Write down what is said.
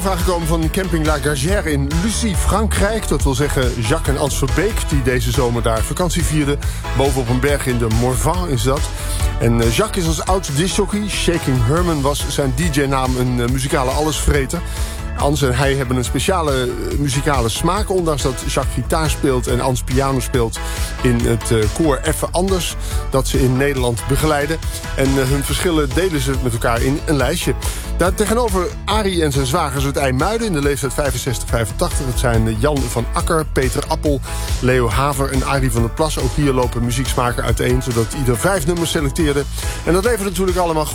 Boven aangekomen van camping La Gagère in Lucie, Frankrijk. Dat wil zeggen Jacques en Ans Verbeek, die deze zomer daar vakantie vierden. Bovenop een berg in de Morvan is dat. En Jacques is als oud discjockey. Shaking Herman was zijn DJ-naam, een muzikale allesvreter. Ans en hij hebben een speciale muzikale smaak. Ondanks dat Jacques gitaar speelt en Ans piano speelt in het koor Even Anders, dat ze in Nederland begeleiden. En hun verschillen delen ze met elkaar in een lijstje. Daar tegenover Arie en zijn zwagers uit IJmuiden in de leeftijd 65-85. Dat zijn Jan van Akker, Peter Appel, Leo Haver en Arie van der Plas. Ook hier lopen muzieksmaken uiteen, zodat ieder 5 nummers selecteerde. En dat levert natuurlijk allemaal goed